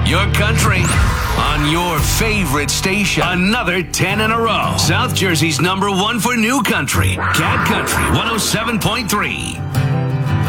your country, on your favorite station. Another 10 in a row. South Jersey's #1 for new country. Cat Country 107.3.